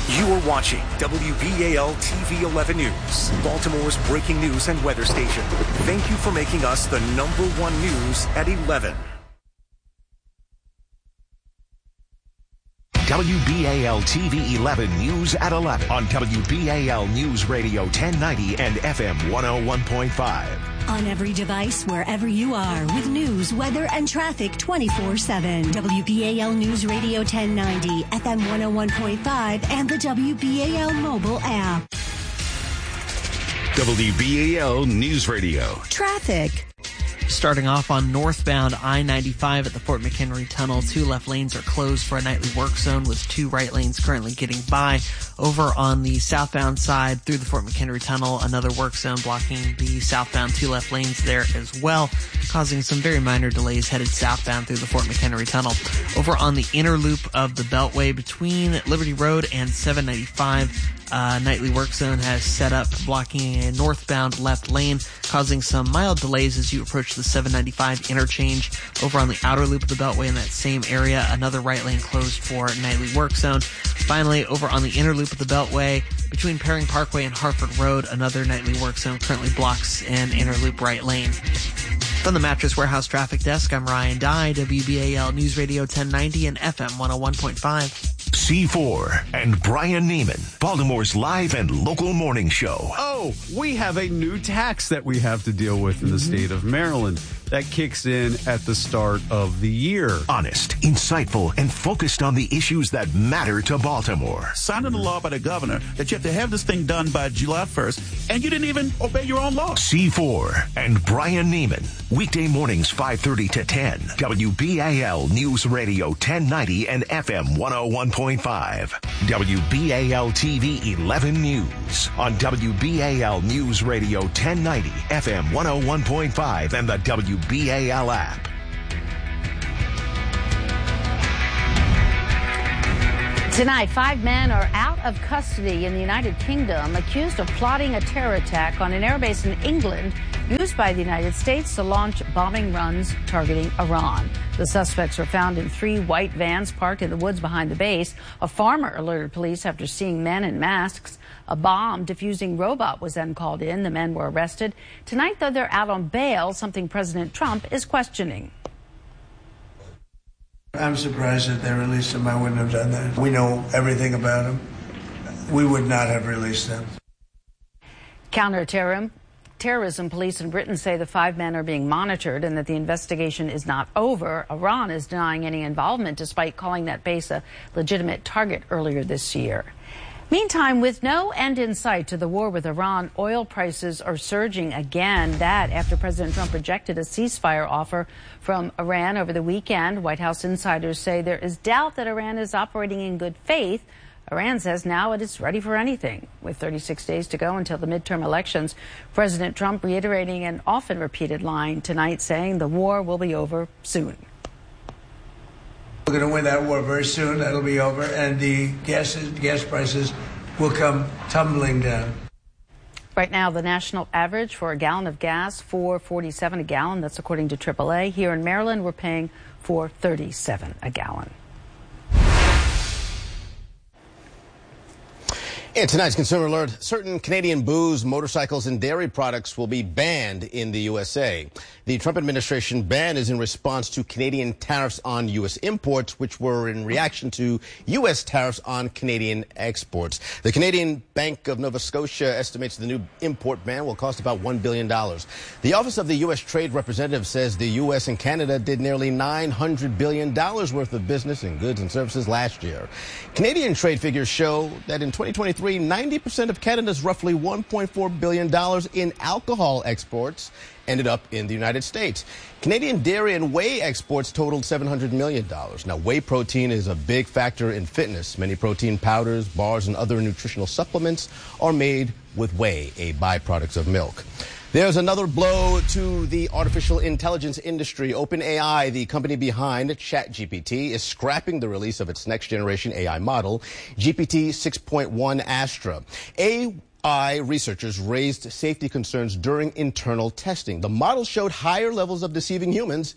You are watching WBAL TV 11 News, Baltimore's breaking news and weather station. Thank you for making us the #1 news at 11. WBAL TV 11 News at 11 on WBAL News Radio 1090 and FM 101.5. On every device, wherever you are, with news, weather, and traffic 24/7. WBAL News Radio 1090, FM 101.5, and the WBAL mobile app. WBAL News Radio. Traffic. Starting off on northbound I-95 at the Fort McHenry Tunnel, 2 left lanes are closed for a nightly work zone with 2 right lanes currently getting by. Over on the southbound side through the Fort McHenry Tunnel, another work zone blocking the southbound 2 left lanes there as well, causing some very minor delays headed southbound through the Fort McHenry Tunnel. Over on the inner loop of the Beltway between Liberty Road and 795, nightly work zone has set up blocking a northbound left lane, causing some mild delays as you approach the 795 interchange. Over on the outer loop of the Beltway in that same area, another right lane closed for nightly work zone. Finally, over on the inner loop of the Beltway between Perring Parkway and Hartford Road, another nightly work zone currently blocks an inner loop right lane. From the Mattress Warehouse Traffic Desk, I'm Ryan Dye, WBAL News Radio 1090 and FM 101.5. C4 and Brian Neiman, Baltimore's live and local morning show. Oh, we have a new tax that we have to deal with in the state of Maryland that kicks in at the start of the year. Honest, insightful, and focused on the issues that matter to Baltimore. Signed into law by the governor that you have to have this thing done by July 1st, and you didn't even obey your own law. C4 and Brian Neiman, weekday mornings 5:30 to 10. WBAL News Radio 1090 and FM 101.5. WBAL TV 11 News on WBAL News Radio 1090, FM 101.5, and the WBAL app. Tonight, 5 men are out of custody in the United Kingdom, accused of plotting a terror attack on an airbase in England used by the United States to launch bombing runs targeting Iran. The suspects were found in 3 white vans parked in the woods behind the base. A farmer alerted police after seeing men in masks. A bomb-diffusing robot was then called in. The men were arrested. Tonight, though, they're out on bail, something President Trump is questioning. I'm surprised that they released them. I wouldn't have done that. We know everything about them. We would not have released them. Counter-terrorism police in Britain say the 5 men are being monitored and that the investigation is not over. Iran is denying any involvement despite calling that base a legitimate target earlier this year. Meantime, with no end in sight to the war with Iran, oil prices are surging again. That after President Trump rejected a ceasefire offer from Iran over the weekend. White House insiders say there is doubt that Iran is operating in good faith. Iran says now it is ready for anything. With 36 days to go until the midterm elections, President Trump reiterating an often repeated line tonight, saying the war will be over soon. We're going to win that war very soon. That'll be over, and the gas prices will come tumbling down. Right now, the national average for a gallon of gas, $4.47 a gallon. That's according to AAA. Here in Maryland, we're paying $4.37 a gallon. In tonight's Consumer Alert, certain Canadian booze, motorcycles, and dairy products will be banned in the USA. The Trump administration ban is in response to Canadian tariffs on U.S. imports, which were in reaction to U.S. tariffs on Canadian exports. The Canadian Bank of Nova Scotia estimates the new import ban will cost about $1 billion. The Office of the U.S. Trade Representative says the U.S. and Canada did nearly $900 billion worth of business in goods and services last year. Canadian trade figures show that in 2023, 90% of Canada's roughly $1.4 billion in alcohol exports ended up in the United States. Canadian dairy and whey exports totaled $700 million. Now, whey protein is a big factor in fitness. Many protein powders, bars, and other nutritional supplements are made with whey, a byproduct of milk. There's another blow to the artificial intelligence industry. OpenAI, the company behind ChatGPT, is scrapping the release of its next-generation AI model, GPT 6.1 Astra. AI researchers raised safety concerns during internal testing. The model showed higher levels of deceiving humans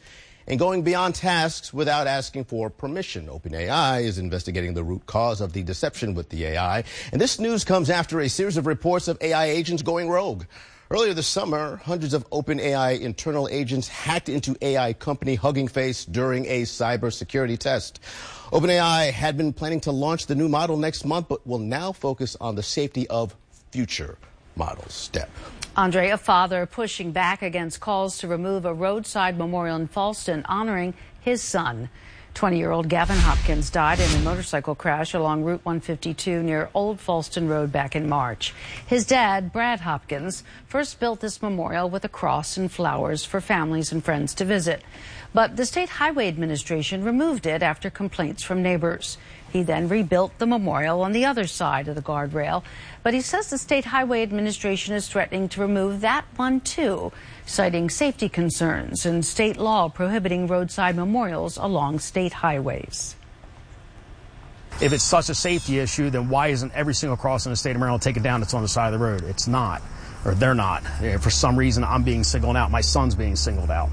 and going beyond tasks without asking for permission. OpenAI is investigating the root cause of the deception with the AI. And this news comes after a series of reports of AI agents going rogue. Earlier this summer, hundreds of OpenAI internal agents hacked into AI company Hugging Face during a cybersecurity test. OpenAI had been planning to launch the new model next month, but will now focus on the safety of future models. Step. Andre, a father pushing back against calls to remove a roadside memorial in Fallston honoring his son. 20-year-old Gavin Hopkins died in a motorcycle crash along Route 152 near Old Fallston Road back in March. His dad, Brad Hopkins, first built this memorial with a cross and flowers for families and friends to visit. But the State Highway Administration removed it after complaints from neighbors. He then rebuilt the memorial on the other side of the guardrail. But he says the State Highway Administration is threatening to remove that one, too, citing safety concerns and state law prohibiting roadside memorials along state highways. If it's such a safety issue, then why isn't every single cross in the state of Maryland taken down that's on the side of the road? It's not, or they're not. For some reason, I'm being singled out. My son's being singled out.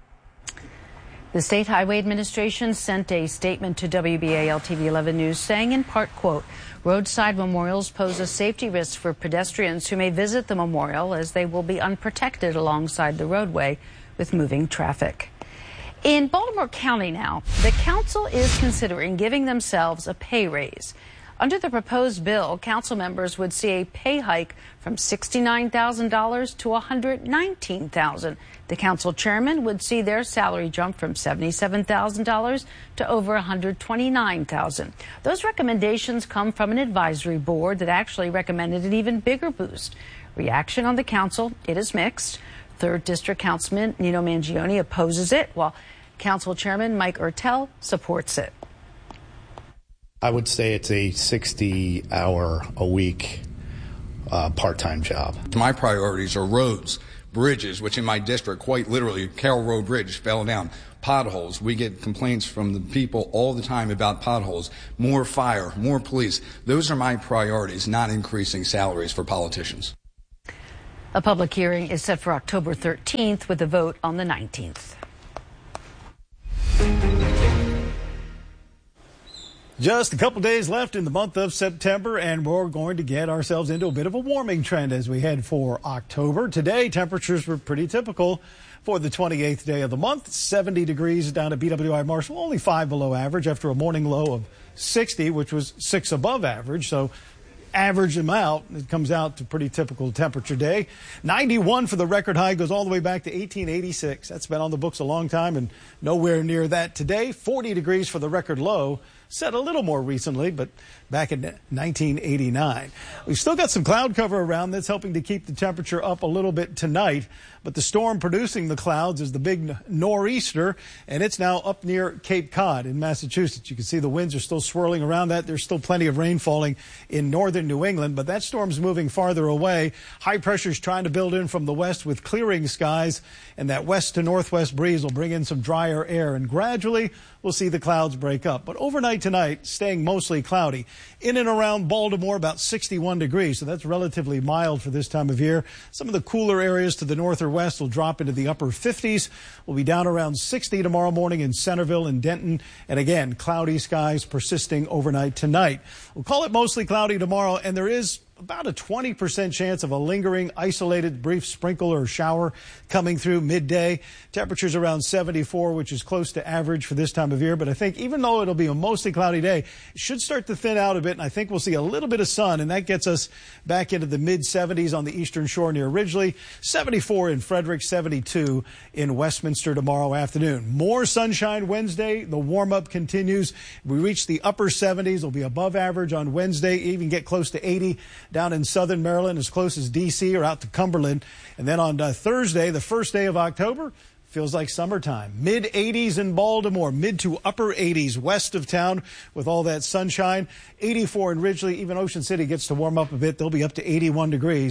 The State Highway Administration sent a statement to WBAL TV 11 News saying in part, quote, roadside memorials pose a safety risk for pedestrians who may visit the memorial as they will be unprotected alongside the roadway with moving traffic. In Baltimore County now, the council is considering giving themselves a pay raise. Under the proposed bill, council members would see a pay hike from $69,000 to $119,000. The council chairman would see their salary jump from $77,000 to over $129,000. Those recommendations come from an advisory board that actually recommended an even bigger boost. Reaction on the council, it is mixed. 3rd District Councilman Nino Mangione opposes it, while Council Chairman Mike Ertel supports it. I would say it's a 60-hour-a-week part-time job. My priorities are roads, bridges, which in my district, quite literally, Carroll Road Bridge fell down, potholes. We get complaints from the people all the time about potholes, more fire, more police. Those are my priorities, not increasing salaries for politicians. A public hearing is set for October 13th with a vote on the 19th. Just a couple days left in the month of September, and we're going to get ourselves into a bit of a warming trend as we head for October. Today, temperatures were pretty typical for the 28th day of the month. 70 degrees down at BWI Marshall, only 5 below average after a morning low of 60, which was 6 above average. So average them out, it comes out to pretty typical temperature day. 91 for the record high, goes all the way back to 1886. That's been on the books a long time and nowhere near that today. 40 degrees for the record low, set a little more recently, but back in 1989. We've still got some cloud cover around that's helping to keep the temperature up a little bit tonight, but the storm producing the clouds is the big nor'easter, and it's now up near Cape Cod in Massachusetts. You can see the winds are still swirling around that. There's still plenty of rain falling in northern New England, but that storm's moving farther away. High pressure's trying to build in from the west with clearing skies, and that west to northwest breeze will bring in some drier air, and gradually we'll see the clouds break up. But overnight tonight, staying mostly cloudy. In and around Baltimore, about 61 degrees, so that's relatively mild for this time of year. Some of the cooler areas to the north or west will drop into the upper 50s. We'll be down around 60 tomorrow morning in Centerville and Denton. And again, cloudy skies persisting overnight tonight. We'll call it mostly cloudy tomorrow, and there is about a 20% chance of a lingering, isolated, brief sprinkle or shower coming through midday. Temperatures around 74, which is close to average for this time of year. But I think even though it'll be a mostly cloudy day, it should start to thin out a bit, and I think we'll see a little bit of sun, and that gets us back into the mid-70s on the eastern shore near Ridgely, 74 in Frederick, 72 in Westminster tomorrow afternoon. More sunshine Wednesday. The warm-up continues. We reach the upper 70s. It'll be above average on Wednesday, even get close to 80 down in southern Maryland, as close as D.C. or out to Cumberland. And then on Thursday, the first day of October, feels like summertime. Mid-80s in Baltimore, mid to upper 80s west of town with all that sunshine. 84 in Ridgely. Even Ocean City gets to warm up a bit. They'll be up to 81 degrees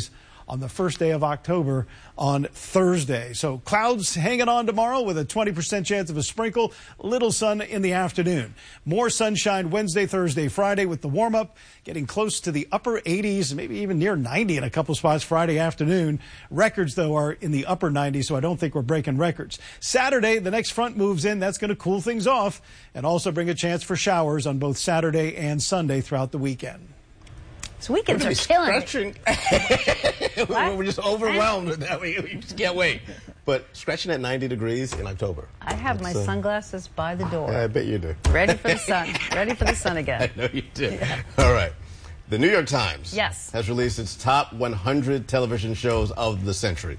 on the first day of October on Thursday. So clouds hanging on tomorrow with a 20% chance of a sprinkle, little sun in the afternoon. More sunshine Wednesday, Thursday, Friday with the warm-up getting close to the upper 80s, maybe even near 90 in a couple spots Friday afternoon. Records, though, are in the upper 90s, so I don't think we're breaking records. Saturday, the next front moves in. That's going to cool things off and also bring a chance for showers on both Saturday and Sunday throughout the weekend. So weekends are killing it. We're just overwhelmed with that. We just can't wait. But scratching at 90 degrees in October. I have my sunglasses by the door. I bet you do. Ready for the sun. Ready for the sun again. I know you do. Yeah. All right. The New York Times yes. has released its top 100 television shows of the century.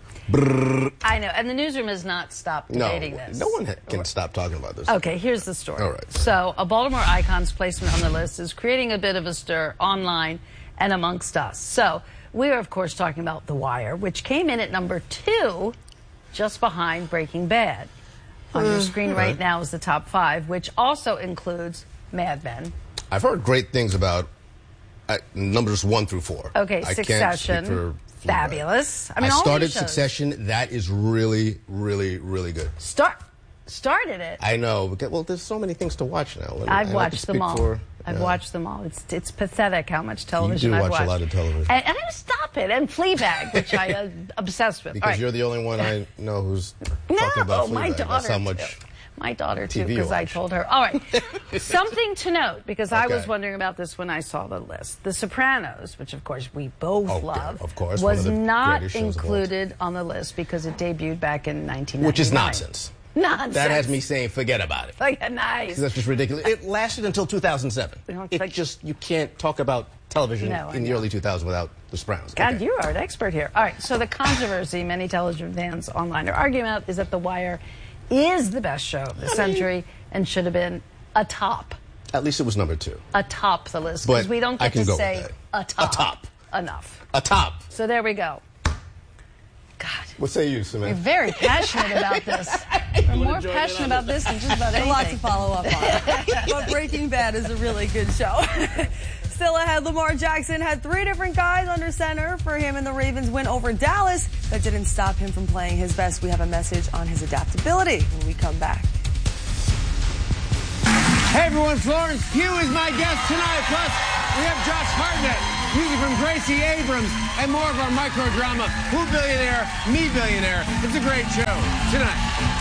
I know, and the newsroom has not stopped debating this. No one can stop talking about this. Okay, here's the story. All right. So, a Baltimore Icon's placement on the list is creating a bit of a stir online and amongst us. So, we are, of course, talking about The Wire, which came in at number 2, just behind Breaking Bad. On your screen right now is the top 5, which also includes Mad Men. I've heard great things about numbers 1 through 4. Okay, Succession, fabulous. I mean, I started Succession. That is really, really, really good. Started it. I know. Well, there's so many things to watch now. I've watched them all. I've watched them all. It's pathetic how much television I've watched. You do watch a lot of television. And I'm going to stop it. And Fleabag, which I am obsessed with. Because you're the only one I know who's talking about Fleabag. My daughter. That's how much. My daughter, too, because I told her. All right. Something to note, because I was wondering about this when I saw the list. The Sopranos, which, of course, we both love, of course, was not included on the list because it debuted back in 1999. Which is nonsense. Nonsense. That has me saying, forget about it. Nice. That's just ridiculous. It lasted until 2007. You can't talk about television in the early 2000s without The Sopranos. God, you are an expert here. All right, so the controversy many television fans online are arguing about is that The Wire is the best show of the century and should have been atop. At least it was number 2. Atop the list, because we don't get to say atop enough. Atop. So there we go. God. What say you, Samantha? You're very passionate about this. You're more passionate about this than just about anything. A lot to follow up on. But Breaking Bad is a really good show. Still ahead, Lamar Jackson had 3 different guys under center for him in the Ravens' win over Dallas. That didn't stop him from playing his best. We have a message on his adaptability when we come back. Hey everyone, Florence Pugh is my guest tonight. Plus, we have Josh Hartnett, music from Gracie Abrams, and more of our micro-drama, Who Billionaire, Me Billionaire. It's a great show tonight.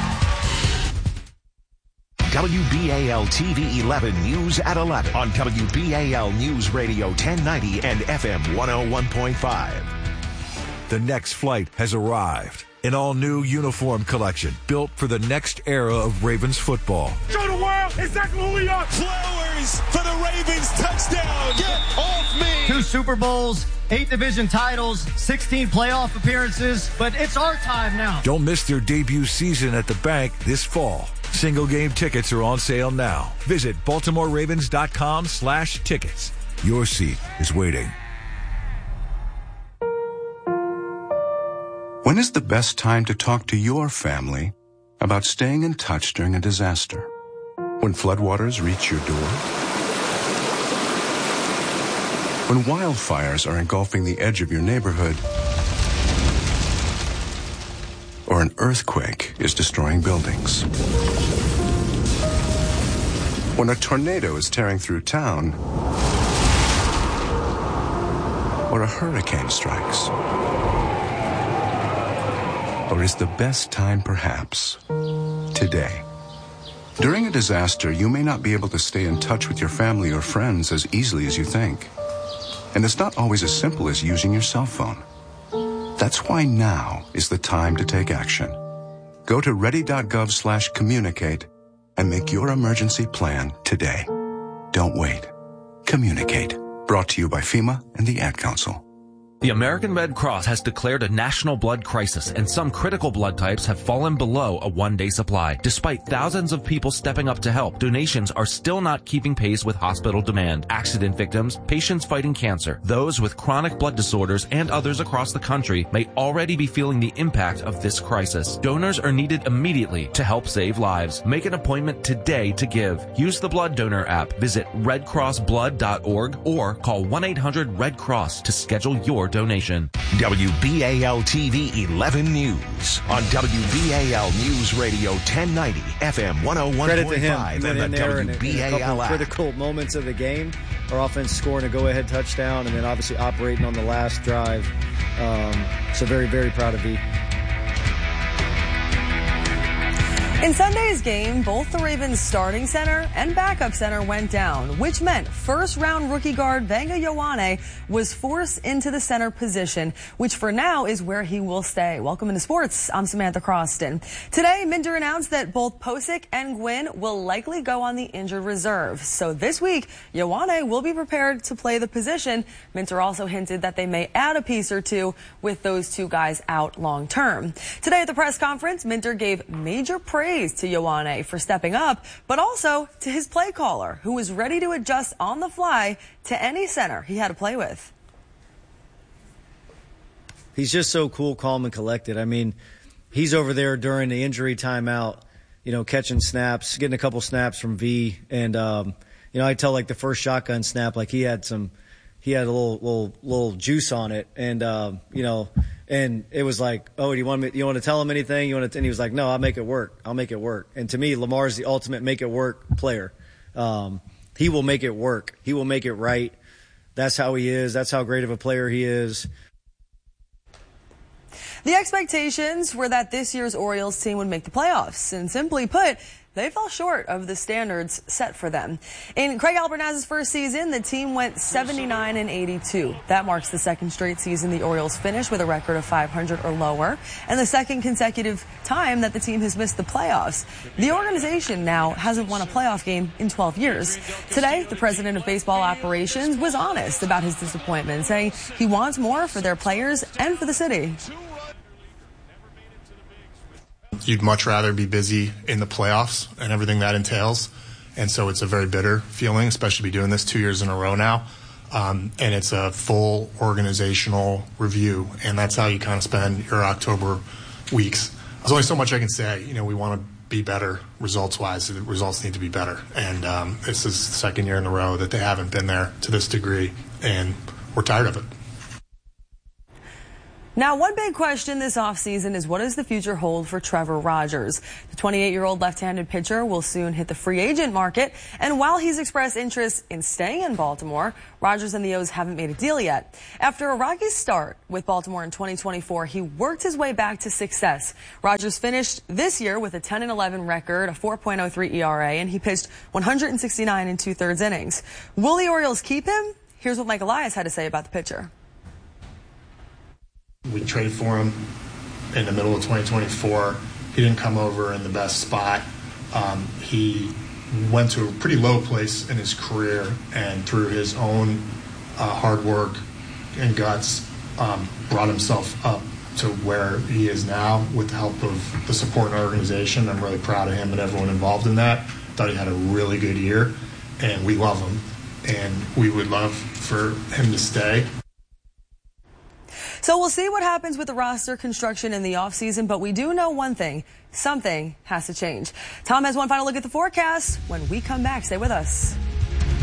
WBAL TV 11 News at 11 on WBAL News Radio 1090 and FM 101.5. The next flight has arrived. An all-new uniform collection built for the next era of Ravens football. Show the world exactly who we are. Flowers for the Ravens touchdown. Get off me. 2 Super Bowls, 8 division titles, 16 playoff appearances, but it's our time now. Don't miss their debut season at the bank this fall. Single game tickets are on sale now. Visit BaltimoreRavens.com/tickets. Your seat is waiting. When is the best time to talk to your family about staying in touch during a disaster? When floodwaters reach your door? When wildfires are engulfing the edge of your neighborhood? Or an earthquake is destroying buildings? When a tornado is tearing through town? Or a hurricane strikes? Or is the best time perhaps today? During a disaster, you may not be able to stay in touch with your family or friends as easily as you think. And it's not always as simple as using your cell phone. That's why now is the time to take action. Go to ready.gov/communicate and make your emergency plan today. Don't wait. Communicate. Brought to you by FEMA and the Ad Council. The American Red Cross has declared a national blood crisis, and some critical blood types have fallen below a one-day supply. Despite thousands of people stepping up to help, donations are still not keeping pace with hospital demand. Accident victims, patients fighting cancer, those with chronic blood disorders, and others across the country may already be feeling the impact of this crisis. Donors are needed immediately to help save lives. Make an appointment today to give. Use the Blood Donor app. Visit redcrossblood.org or call 1-800-RED-CROSS to schedule your donation. WBAL TV 11 News on WBAL News Radio 1090 FM 101.5 Credit to him. and Been in the there in a couple WBAL app. critical moments of the game. Our offense scoring a go-ahead touchdown and then obviously operating on the last drive. So very, very proud of V. In Sunday's game, both the Ravens starting center and backup center went down, which meant first-round rookie guard Vega Ioane was forced into the center position, which for now is where he will stay. Welcome into sports. I'm Samantha Croston. Today, Minter announced that both Posick and Gwynn will likely go on the injured reserve. So this week, Ioane will be prepared to play the position. Minter also hinted that they may add a piece or two with those two guys out long term. Today at the press conference, Minter gave major praise to Ioane for stepping up, but also to his play caller, who was ready to adjust on the fly to any center he had to play with. He's just so cool, calm, and collected. I mean, he's over there during the injury timeout, catching snaps, getting a couple snaps from V. And, I tell like the first shotgun snap, like he had a little juice on it. And, and it was like, oh, you want to tell him anything? And he was like, no, I'll make it work. And to me, Lamar's the ultimate make it work player. He will make it work. He will make it right. That's how he is. That's how great of a player he is. The expectations were that this year's Orioles team would make the playoffs. And simply put, they fell short of the standards set for them. In Craig Albernaz's first season, the team went 79-82. That marks the second straight season the Orioles finished with a record of 500 or lower, and the second consecutive time that the team has missed the playoffs. The organization now hasn't won a playoff game in 12 years. Today, the president of baseball operations was honest about his disappointment, saying he wants more for their players and for the city. You'd much rather be busy in the playoffs and everything that entails. And so it's a very bitter feeling, especially be doing this 2 years in a row now. And it's a full organizational review. And that's how you kind of spend your October weeks. There's only so much I can say. We want to be better results-wise. The results need to be better. And this is the second year in a row that they haven't been there to this degree. And we're tired of it. Now, one big question this offseason is what does the future hold for Trevor Rogers? The 28-year-old left-handed pitcher will soon hit the free agent market. And while he's expressed interest in staying in Baltimore, Rogers and the O's haven't made a deal yet. After a rocky start with Baltimore in 2024, he worked his way back to success. Rogers finished this year with a 10-11 record, a 4.03 ERA, and he pitched 169 and 2/3 innings. Will the Orioles keep him? Here's what Mike Elias had to say about the pitcher. We traded for him in the middle of 2024. He didn't come over in the best spot. He went to a pretty low place in his career, and through his own hard work and guts, brought himself up to where he is now with the help of the support and organization. I'm really proud of him and everyone involved in that. Thought he had a really good year, and we love him, and we would love for him to stay. So we'll see what happens with the roster construction in the offseason, but we do know one thing. Something has to change. Tom has one final look at the forecast when we come back. Stay with us.